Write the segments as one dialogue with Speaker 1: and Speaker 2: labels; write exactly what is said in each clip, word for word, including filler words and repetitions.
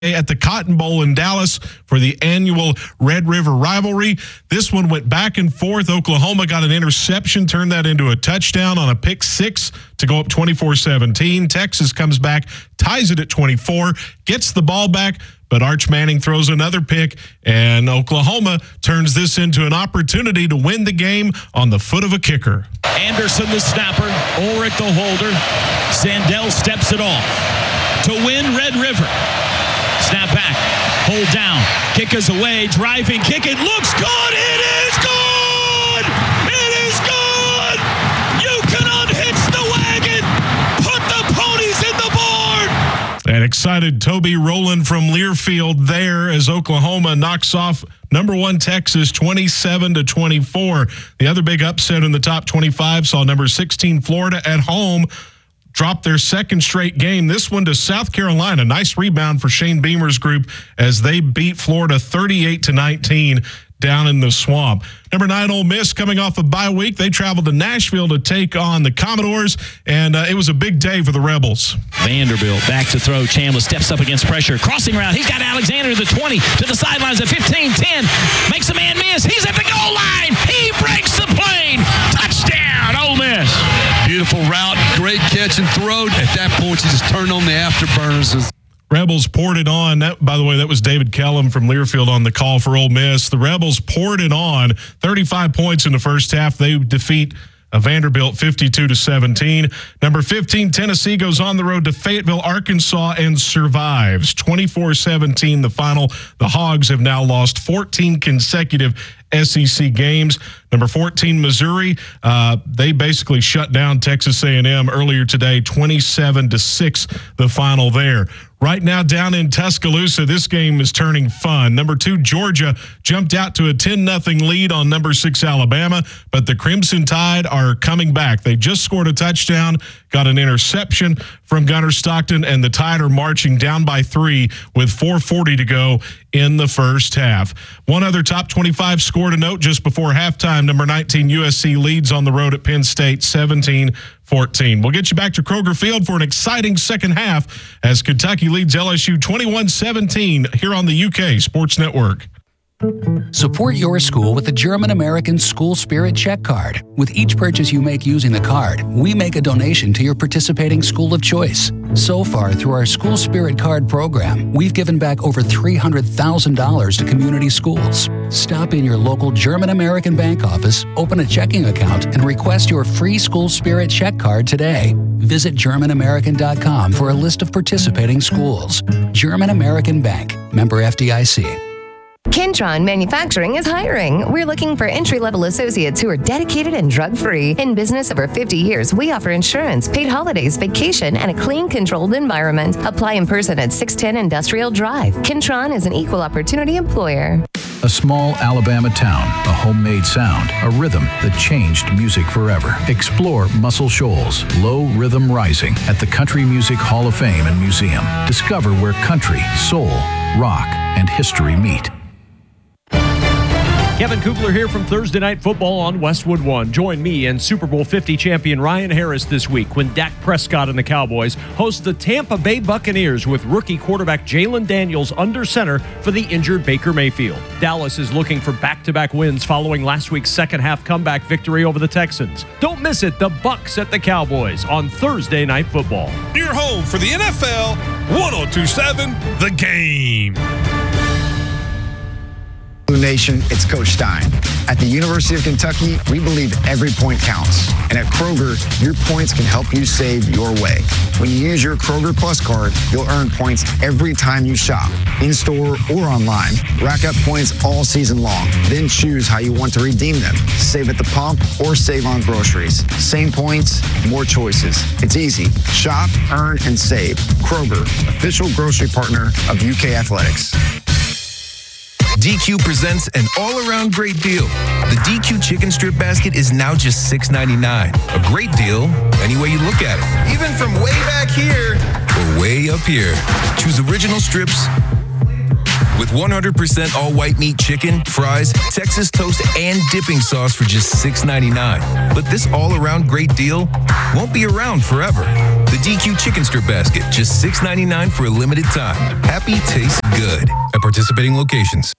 Speaker 1: at the Cotton Bowl in Dallas for the annual Red River rivalry. This one went back and forth. Oklahoma got an interception, turned that into a touchdown on a pick six to go up twenty-four seventeen. Texas comes back, ties it at twenty-four, gets the ball back, but Arch Manning throws another pick, and Oklahoma turns this into an opportunity to win the game on the foot of a kicker.
Speaker 2: Anderson the snapper, Ulrich the holder. Zandel steps it off to win Red River. Snap back, hold down, kick is away, driving kick, it looks good, it is good! It is good! You can unhitch the wagon, put the ponies in the board!
Speaker 1: An excited Toby Rowland from Learfield there as Oklahoma knocks off number one Texas twenty-seven to twenty-four. The other big upset in the top twenty-five saw number sixteen Florida at home drop their second straight game, this one to South Carolina. Nice rebound for Shane Beamer's group as they beat Florida thirty-eight to nineteen down in the Swamp. Number nine, Ole Miss, coming off a bye week. They traveled to Nashville to take on the Commodores, and uh, it was a big day for the Rebels.
Speaker 2: Vanderbilt back to throw. Chandler steps up against pressure. Crossing route. He's got Alexander to the twenty, to the sidelines at fifteen, ten. Makes a man miss. He's at the goal line. He breaks the plane. Touchdown, Ole Miss.
Speaker 3: Beautiful route, great catch and throw. At that point, you just turn on the afterburners.
Speaker 1: Rebels poured it on. That, by the way, that was David Kellum from Learfield on the call for Ole Miss. The Rebels poured it on. thirty-five points in the first half. They defeat uh, Vanderbilt fifty-two to seventeen. Number fifteen, Tennessee goes on the road to Fayetteville, Arkansas, and survives. twenty-four seventeen the final. The Hogs have now lost fourteen consecutive S E C games. Number fourteen, Missouri, uh, they basically shut down Texas A and M earlier today, twenty-seven to six the final there. Right now down in Tuscaloosa, this game is turning fun. Number two, Georgia jumped out to a ten nothing lead on number six, Alabama, but the Crimson Tide are coming back. They just scored a touchdown, got an interception from Gunnar Stockton, and the Tide are marching down by three with four forty to go in the first half. One other top twenty-five score to note just before halftime. Number nineteen, U S C leads on the road at Penn State, seventeen fourteen. We'll get you back to Kroger Field for an exciting second half as Kentucky leads L S U twenty-one seventeen here on the U K Sports Network.
Speaker 4: Support your school with the German-American School Spirit Check Card. With each purchase you make using the card, we make a donation to your participating school of choice. So far, through our School Spirit Card program, we've given back over three hundred thousand dollars to community schools. Stop in your local German-American bank office, open a checking account, and request your free School Spirit Check Card today. Visit German American dot com for a list of participating schools. German American Bank, member F D I C.
Speaker 5: Kentron Manufacturing is hiring. We're looking for entry-level associates who are dedicated and drug-free. In business over fifty years, we offer insurance, paid holidays, vacation, and a clean, controlled environment. Apply in person at six ten Industrial Drive. Kentron is an equal opportunity employer.
Speaker 6: A small Alabama town, a homemade sound, a rhythm that changed music forever. Explore Muscle Shoals, Low Rhythm Rising at the Country Music Hall of Fame and Museum. Discover where country, soul, rock, and history meet.
Speaker 7: Kevin Kugler here from Thursday Night Football on Westwood One. Join me and Super Bowl fifty champion Ryan Harris this week when Dak Prescott and the Cowboys host the Tampa Bay Buccaneers with rookie quarterback Jalen Daniels under center for the injured Baker Mayfield. Dallas is looking for back-to-back wins following last week's second-half comeback victory over the Texans. Don't miss it, the Bucs at the Cowboys on Thursday Night Football.
Speaker 8: Your home for the N F L, one oh two point seven The Game.
Speaker 9: Nation, it's Coach Stein. At the University of Kentucky, we believe every point counts. And at Kroger, your points can help you save your way. When you use your Kroger Plus card, you'll earn points every time you shop, in-store or online. Rack up points all season long. Then choose how you want to redeem them. Save at the pump or save on groceries. Same points, more choices. It's easy. Shop, earn, and save. Kroger, official grocery partner of U K Athletics.
Speaker 10: D Q presents an all-around great deal. The D Q chicken strip basket is now just six ninety-nine. A great deal any way you look at it. Even from way back here or way up here. Choose original strips, With one hundred percent all-white meat chicken, fries, Texas toast, and dipping sauce for just six ninety-nine. But this all-around great deal won't be around forever. The D Q Chicken Strip Basket, just six ninety-nine for a limited time. Happy tastes good at participating locations.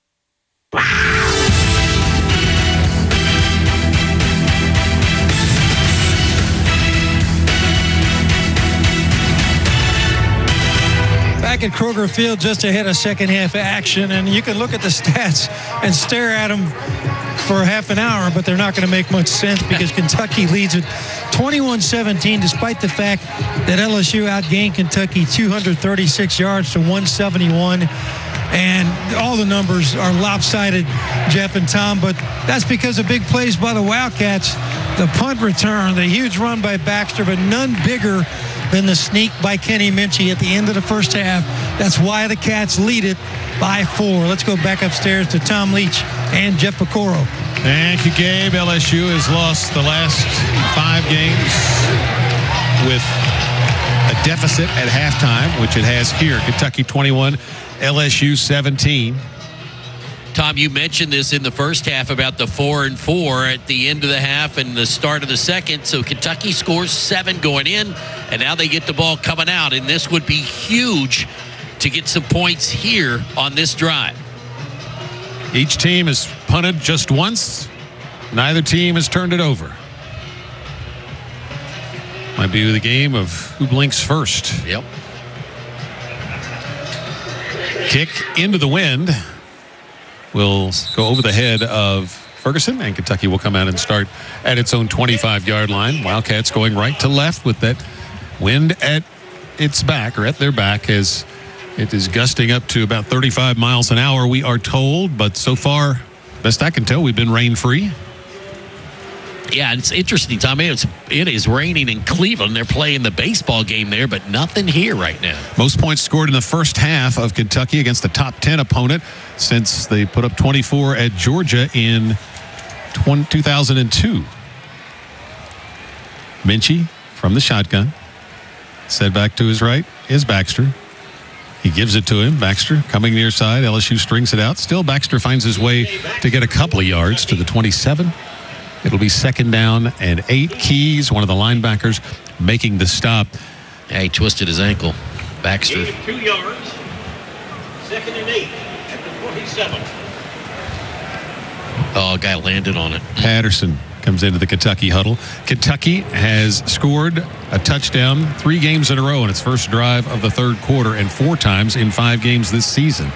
Speaker 11: Back at Kroger Field, just ahead of second half action, and you can look at the stats and stare at them for half an hour, but they're not going to make much sense because Kentucky leads it twenty-one seventeen, despite the fact that L S U outgained Kentucky two hundred thirty-six yards to one seventy-one. And all the numbers are lopsided, Jeff and Tom, but that's because of big plays by the Wildcats. The punt return, the huge run by Baxter, but none bigger than the sneak by Kenny Minchey at the end of the first half. That's why the Cats lead it by four. Let's go back upstairs to Tom Leach and Jeff Picoro.
Speaker 12: Thank you, Gabe. L S U has lost the last five games with a deficit at halftime, which it has here. Kentucky twenty-one, L S U seventeen.
Speaker 13: Tom, you mentioned this in the first half about the four and four at the end of the half and the start of the second. So Kentucky scores seven going in, and now they get the ball coming out. And this would be huge to get some points here on this drive.
Speaker 12: Each team has punted just once. Neither team has turned it over. Might be the game of who blinks first.
Speaker 13: Yep.
Speaker 12: Kick into the wind will go over the head of Ferguson, and Kentucky will come out and start at its own twenty-five-yard line. Wildcats going right to left with that wind at its back, or at their back, as it is gusting up to about thirty-five miles an hour, we are told. But so far, best I can tell, we've been rain-free.
Speaker 13: Yeah, it's interesting, Tommy. It's, it is raining in Cleveland. They're playing the baseball game there, but nothing here right now.
Speaker 12: Most points scored in the first half of Kentucky against the top ten opponent since they put up twenty-four at Georgia in two thousand two. Minchey from the shotgun. Set back to his right is Baxter. He gives it to him. Baxter coming near side. L S U strings it out. Still, Baxter finds his way to get a couple of yards to the twenty-seven. It'll be second down and eight. Keys, one of the linebackers, making the stop.
Speaker 13: Yeah, he twisted his ankle. Baxter.
Speaker 2: Two yards. Second and eight at the twenty-seven.
Speaker 13: Oh, a guy landed on it.
Speaker 12: Patterson comes into the Kentucky huddle. Kentucky has scored a touchdown three games in a row in its first drive of the third quarter, and four times in five games this season.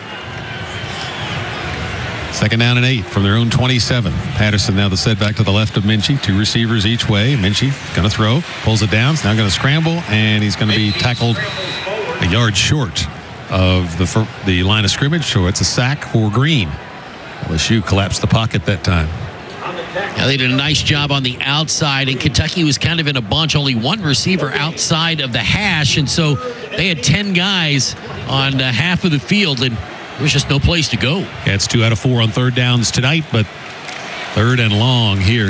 Speaker 12: Second down and eight from their own twenty-seven. Patterson now the setback to the left of Minchey. Two receivers each way. Minchey going to throw, pulls it down. He's now going to scramble, and he's going to be tackled a yard short of the the line of scrimmage. So it's a sack for Green. L S U collapsed the pocket that time.
Speaker 13: Yeah, they did a nice job on the outside, and Kentucky was kind of in a bunch. Only one receiver outside of the hash, and so they had ten guys on uh, half of the field, and there was just no place to go.
Speaker 12: Yeah, it's two out of four on third downs tonight, but third and long here.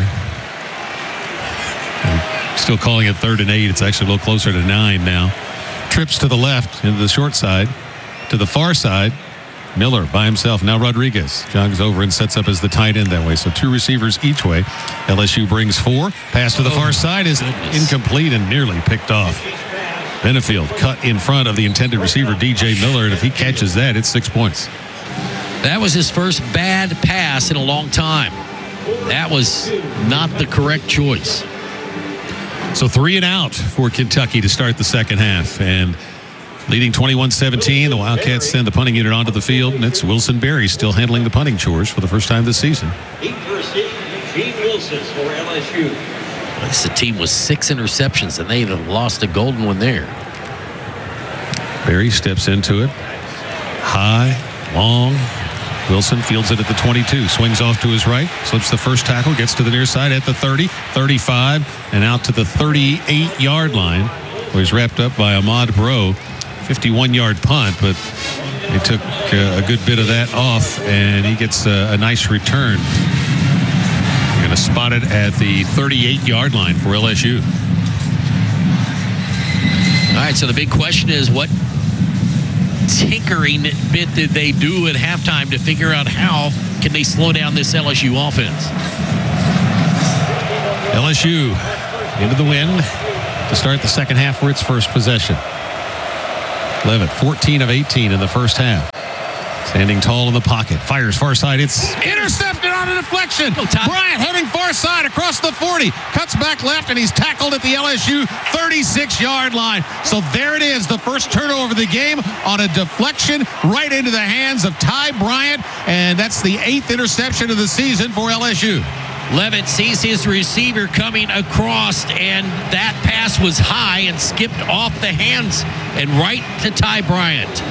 Speaker 12: And still calling it third and eight. It's actually a little closer to nine now. Trips to the left into the short side. To the far side, Miller by himself. Now Rodriguez jogs over and sets up as the tight end that way. So two receivers each way. L S U brings four. Pass to the oh, far side is goodness. Incomplete and nearly picked off. Benefield cut in front of the intended receiver, D J Miller, and if he catches that, it's six points.
Speaker 13: That was his first bad pass in a long time. That was not the correct choice.
Speaker 12: So three and out for Kentucky to start the second half, and leading twenty-one seventeen, the Wildcats send the punting unit onto the field, and it's Wilson Berry still handling the punting chores for the first time this season.
Speaker 2: Gene Wilson for L S U.
Speaker 13: This is a team with six interceptions, and they lost a golden one there.
Speaker 12: Berry steps into it. High, long. Wilson fields it at the twenty-two. Swings off to his right. Slips the first tackle. Gets to the near side at the thirty, thirty-five, and out to the thirty-eight-yard line, where he's wrapped up by Ahmad Bro. fifty-one-yard punt, but they took uh, a good bit of that off, and he gets uh, a nice return. Going to spot it at the thirty-eight-yard line for L S U.
Speaker 13: All right, so the big question is, what tinkering bit did they do at halftime to figure out how can they slow down this L S U offense?
Speaker 12: L S U into the wind to start the second half for its first possession. Levitt, fourteen of eighteen in the first half. Standing tall in the pocket. Fires far side. It's intercepted on a deflection. Bryant heading far side across the forty. Cuts back left, and he's tackled at the L S U thirty-six-yard line. So there it is, the first turnover of the game on a deflection right into the hands of Ty Bryant. And that's the eighth interception of the season for L S U.
Speaker 13: Levitt sees his receiver coming across, and that pass was high and skipped off the hands and right to Ty Bryant.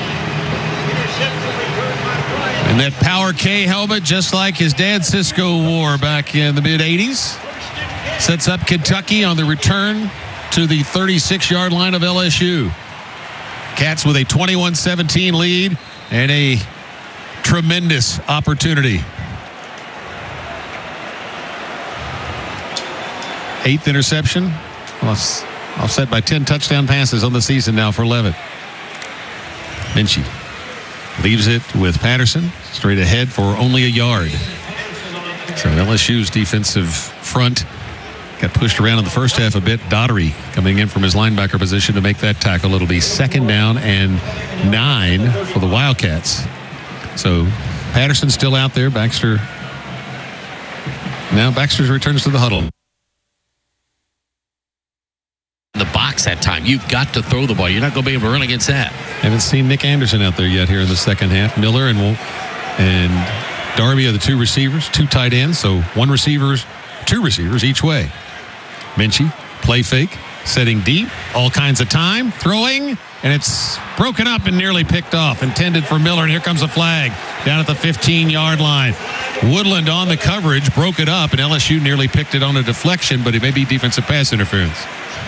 Speaker 12: And that Power K helmet, just like his dad Cisco wore back in the mid-eighties, sets up Kentucky on the return to the thirty-six-yard line of L S U. Cats with a twenty-one seventeen lead and a tremendous opportunity. Eighth interception, offset by ten touchdown passes on the season now for Levitt. Minchie leaves it with Patterson, straight ahead for only a yard. So L S U's defensive front got pushed around in the first half a bit. Daughtery coming in from his linebacker position to make that tackle. It'll be second down and nine for the Wildcats. So Patterson's still out there. Baxter, now Baxter returns to the huddle.
Speaker 13: The box that time. You've got to throw the ball. You're not going to be able to run against that.
Speaker 12: Haven't seen Nick Anderson out there yet here in the second half. Miller and and Darby are the two receivers, two tight ends, so one receivers, two receivers each way. Minchie, play fake, setting deep, all kinds of time, throwing, and it's broken up and nearly picked off. Intended for Miller, and here comes a flag down at the fifteen-yard line. Woodland on the coverage, broke it up, and L S U nearly picked it on a deflection, but it may be defensive pass interference.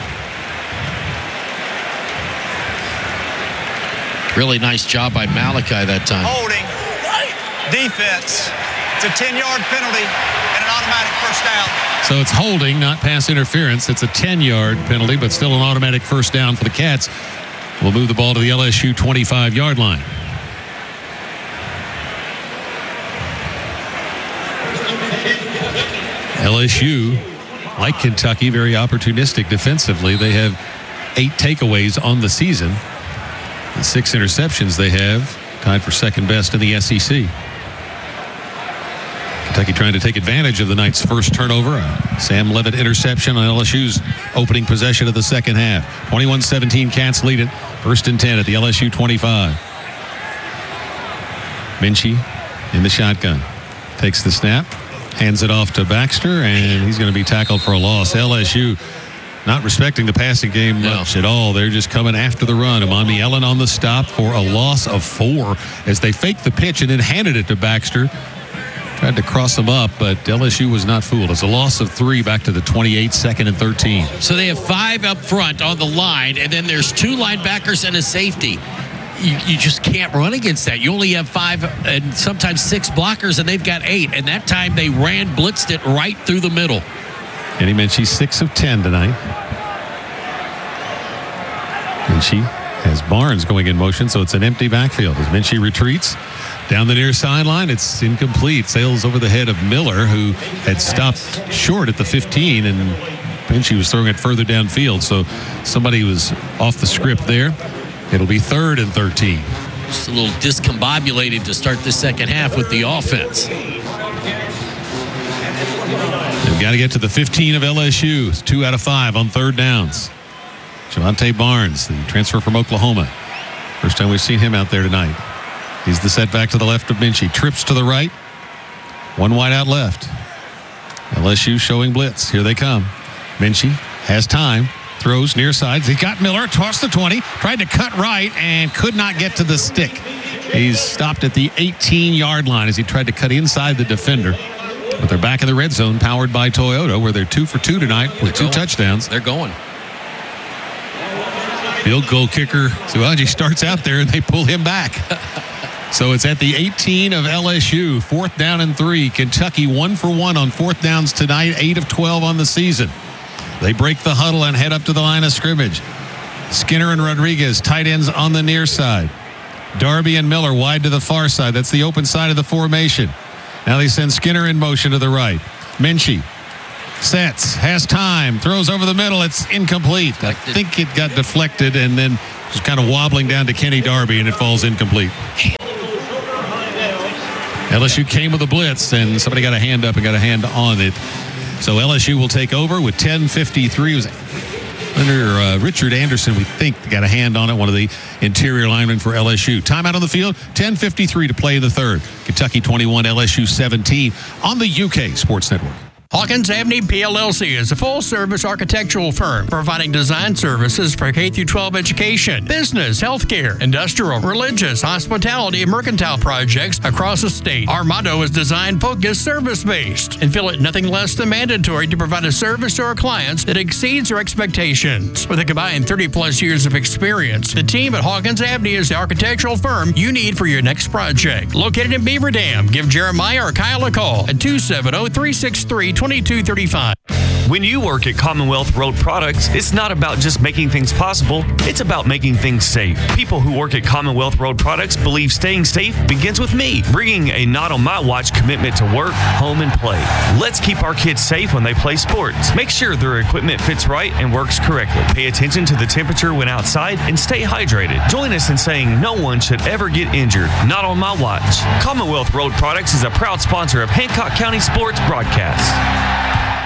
Speaker 13: Really nice job by Malachi that time.
Speaker 14: Holding, defense. It's a ten-yard penalty and an automatic first down.
Speaker 12: So it's holding, not pass interference. It's a ten-yard penalty, but still an automatic first down for the Cats. We'll move the ball to the L S U twenty-five-yard line. L S U, like Kentucky, very opportunistic defensively. They have eight takeaways on the season. The six interceptions they have, tied for second best in the S E C. Kentucky trying to take advantage of the night's first turnover. A Sam Levitt interception on L S U's opening possession of the second half. twenty-one seventeen Cats lead it. First and ten at the L S U twenty-five. Minchie in the shotgun. Takes the snap, hands it off to Baxter, and he's going to be tackled for a loss. L S U not respecting the passing game much no. at all. They're just coming after the run. Amami Ellen on the stop for a loss of four as they faked the pitch and then handed it to Baxter. Tried to cross him up, but L S U was not fooled. It's a loss of three back to the twenty-eight, second and thirteen.
Speaker 13: So they have five up front on the line, and then there's two linebackers and a safety. You, you just can't run against that. You only have five and sometimes six blockers, and they've got eight. And that time they ran, blitzed it right through the middle.
Speaker 12: And he mentioned she's six of ten tonight. And she has Barnes going in motion, so it's an empty backfield. As Minchie retreats down the near sideline, it's incomplete. Sails over the head of Miller, who had stopped short at the fifteen, and Minchie was throwing it further downfield. So somebody was off the script there. It'll be third and thirteen.
Speaker 13: Just a little discombobulated to start the second half with the offense.
Speaker 12: They've got to get to the fifteen of L S U. It's two out of five on third downs. Javante Barnes, the transfer from Oklahoma. First time we've seen him out there tonight. He's the setback to the left of Minchie. Trips to the right. One wide out left. L S U showing blitz. Here they come. Minchie has time. Throws near sides. He got Miller. Tossed the twenty. Tried to cut right and could not get to the stick. He's stopped at the eighteen-yard line as he tried to cut inside the defender. But they're back in the red zone, powered by Toyota, where they're two for two tonight with two touchdowns.
Speaker 13: They're going.
Speaker 12: Field goal kicker Suaji starts out there, and they pull him back. So it's at the eighteen of L S U, fourth down and three. Kentucky one for one on fourth downs tonight, eight of twelve on the season. They break the huddle and head up to the line of scrimmage. Skinner and Rodriguez, tight ends on the near side. Darby and Miller wide to the far side. That's the open side of the formation. Now they send Skinner in motion to the right. Minchie sets, has time, throws over the middle. It's incomplete. I think it got deflected and then just kind of wobbling down to Kenny Darby, and it falls incomplete. L S U came with a blitz, and somebody got a hand up and got a hand on it. So L S U will take over with ten fifty-three. It was under uh, Richard Anderson, we think, got a hand on it, one of the interior linemen for L S U. Timeout on the field, ten fifty-three to play in the third. Kentucky twenty-one, L S U seventeen on the U K Sports Network.
Speaker 15: Hawkins Avenue P L L C is a full-service architectural firm providing design services for K through twelve education, business, healthcare, industrial, religious, hospitality, and mercantile projects across the state. Our motto is design-focused, service-based, and feel it nothing less than mandatory to provide a service to our clients that exceeds their expectations. With a combined thirty-plus years of experience, the team at Hawkins Avenue is the architectural firm you need for your next project. Located in Beaver Dam, give Jeremiah or Kyle a call at two seven zero, three six three, two two three five.
Speaker 16: When you work at Commonwealth Road Products, it's not about just making things possible, it's about making things safe. People who work at Commonwealth Road Products believe staying safe begins with me, bringing a not on my watch commitment to work, home, and play. Let's keep our kids safe when they play sports. Make sure their equipment fits right and works correctly. Pay attention to the temperature when outside and stay hydrated. Join us in saying no one should ever get injured. Not on my watch. Commonwealth Road Products is a proud sponsor of Hancock County Sports Broadcast.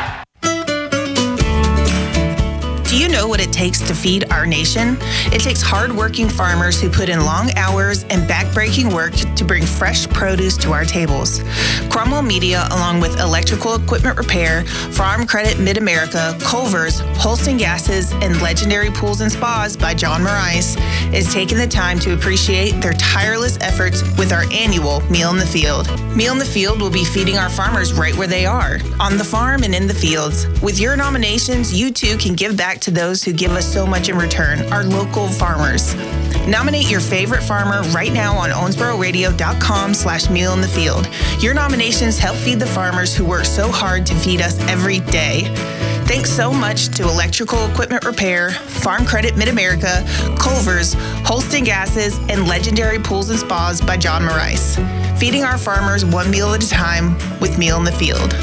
Speaker 17: Do you know what it takes to feed our nation? It takes hard-working farmers who put in long hours and back-breaking work to bring fresh produce to our tables. Cromwell Media, along with Electrical Equipment Repair, Farm Credit Mid-America, Culver's, Holston Gases, and Legendary Pools and Spas by John Morais, is taking the time to appreciate their tireless efforts with our annual Meal in the Field. Meal in the Field will be feeding our farmers right where they are, on the farm and in the fields. With your nominations, you too can give back to those who give us so much in return, our local farmers. Nominate your favorite farmer right now on owensboro radio dot com slash meal in the field. Your nominations help feed the farmers who work so hard to feed us every day. Thanks so much to Electrical Equipment Repair, Farm Credit Mid-America, Culver's, Holston Gases, and Legendary Pools and Spas by John Morais. Feeding our farmers one meal at a time with Meal in the Field.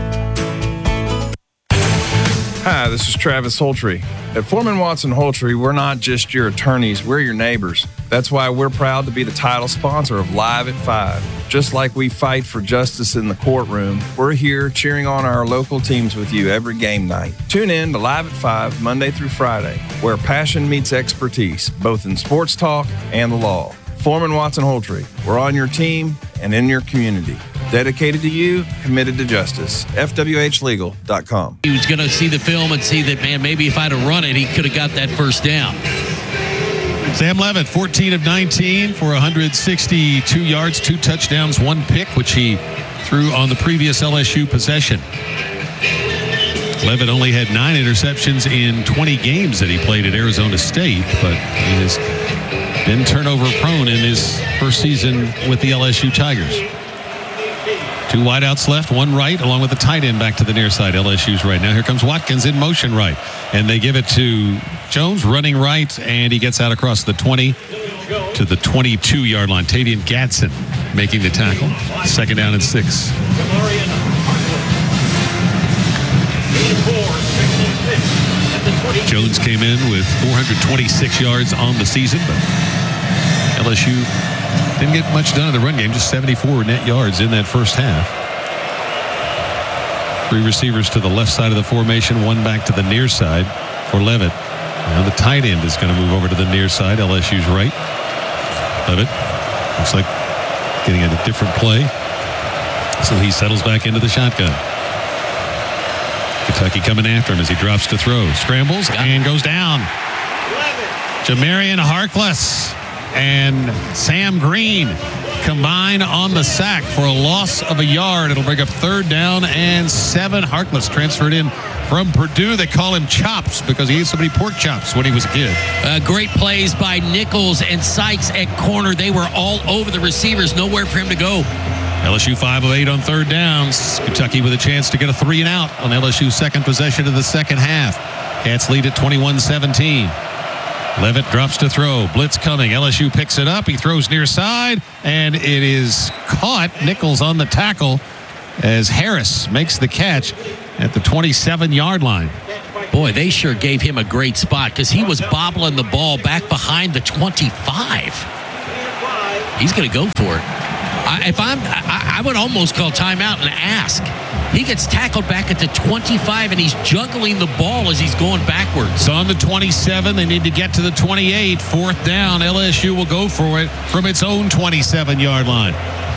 Speaker 18: Hi, this is Travis Holtry. At Foreman Watson Holtry, we're not just your attorneys, we're your neighbors. That's why we're proud to be the title sponsor of Live at five. Just like we fight for justice in the courtroom, we're here cheering on our local teams with you every game night. Tune in to Live at five, Monday through Friday, where passion meets expertise, both in sports talk and the law. Foreman Watson Holtry, we're on your team and in your community. Dedicated to you, committed to justice. F W H legal dot com.
Speaker 13: He was going to see the film and see that, man, maybe if I'd have run it, he could have got that first down.
Speaker 12: Sam Levitt, fourteen of nineteen for one hundred sixty-two yards, two touchdowns, one pick, which he threw on the previous L S U possession. Levitt only had nine interceptions in twenty games that he played at Arizona State, but he has been turnover prone in his first season with the L S U Tigers. Two wideouts left, one right, along with the tight end back to the near side. L S U's right. Now here comes Watkins in motion right. And they give it to Jones running right, and he gets out across the twenty to the twenty-two-yard line. Tavian Gadsden making the tackle. Second down and six. Jones came in with four hundred twenty-six yards on the season, but L S U didn't get much done in the run game, just seventy-four net yards in that first half. Three receivers to the left side of the formation, one back to the near side for Levitt. Now the tight end is going to move over to the near side, L S U's right. Levitt looks like getting a different play, so he settles back into the shotgun. Kentucky coming after him as he drops to throw. Scrambles and goes down. Jamarian Harkless and Sam Green combine on the sack for a loss of a yard. It'll bring up third down and seven. Harkless transferred in from Purdue. They call him Chops because he ate so many pork chops when he was a kid.
Speaker 13: Uh, great plays by Nichols and Sykes at corner. They were all over the receivers. Nowhere for him to go.
Speaker 12: L S U five of eight on third downs. Kentucky with a chance to get a three and out on L S U's second possession of the second half. Cats lead at twenty-one seventeen. Levitt drops to throw. Blitz coming. L S U picks it up. He throws near side, and it is caught. Nichols on the tackle as Harris makes the catch at the twenty-seven-yard line.
Speaker 13: Boy, they sure gave him a great spot because he was bobbling the ball back behind the twenty-five. He's going to go for it. I, if I'm, I, I would almost call timeout and ask. He gets tackled back at the twenty-five, and he's juggling the ball as he's going backwards.
Speaker 12: It's on the twenty-seven. They need to get to the twenty-eight. Fourth down. L S U will go for it from its own twenty-seven-yard line.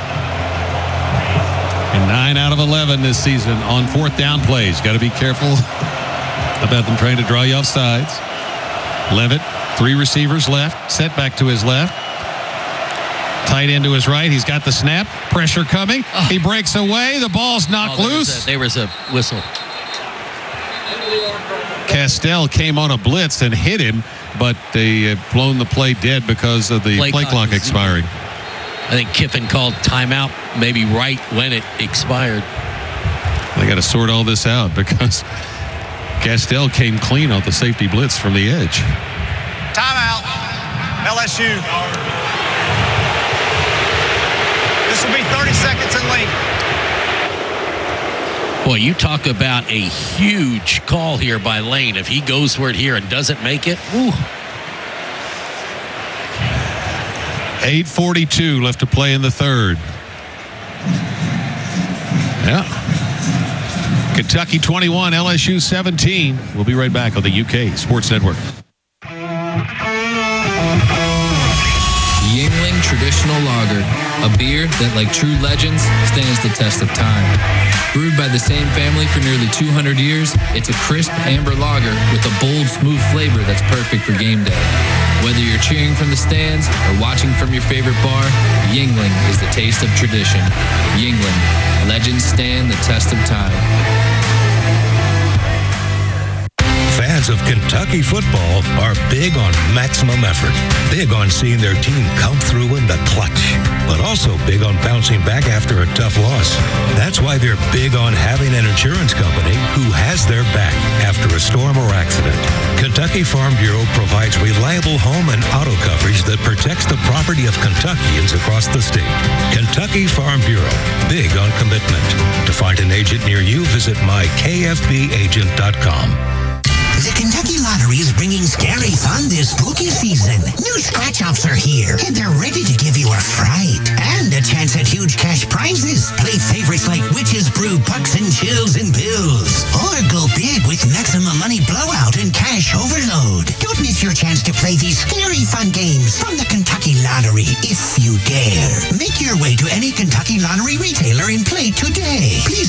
Speaker 12: And nine out of eleven this season on fourth down plays. Got to be careful about them trying to draw you off sides. Levitt, three receivers left. Set back to his left. Tight end to his right. He's got the snap. Pressure coming. Oh. He breaks away. The ball's knocked
Speaker 13: oh,
Speaker 12: loose.
Speaker 13: There was a whistle.
Speaker 12: Castell came on a blitz and hit him, but they had blown the play dead because of the play, play clock expiring.
Speaker 13: I think Kiffin called timeout maybe right when it expired.
Speaker 12: They got to sort all this out because Castell came clean off the safety blitz from the edge.
Speaker 14: Timeout. L S U. This will be thirty seconds in length.
Speaker 13: Boy, you talk about a huge call here by Lane. If he goes for it here and doesn't make it, ooh.
Speaker 12: eight forty-two left to play in the third. Yeah. Kentucky twenty-one, L S U seventeen. We'll be right back on the U K Sports Network.
Speaker 19: Yuengling Traditional Lager, a beer that, like true legends, stands the test of time. Brewed by the same family for nearly two hundred years, it's a crisp amber lager with a bold, smooth flavor that's perfect for game day. Whether you're cheering from the stands or watching from your favorite bar, Yuengling is the taste of tradition. Yuengling, legends stand the test of time.
Speaker 20: Fans of Kentucky football are big on maximum effort, big on seeing their team come through in the clutch, but also big on bouncing back after a tough loss. That's why they're big on having an insurance company who has their back after a storm or accident. Kentucky Farm Bureau provides reliable home and auto coverage that protects the property of Kentuckians across the state. Kentucky Farm Bureau, big on commitment. To find an agent near you, visit my K F B agent dot com.
Speaker 21: The Kentucky Lottery is bringing scary fun this spooky season. New scratch-offs are here, and they're ready to give you a fright. And a chance at huge cash prizes. Play favorites like Witch's Brew, Pucks and Chills and Bills. Or go big with Maximum Money Blowout and Cash Overload. Don't miss your chance to play these scary fun games from the Kentucky Lottery, if you dare. Make your way to any Kentucky Lottery retailer and play today. Please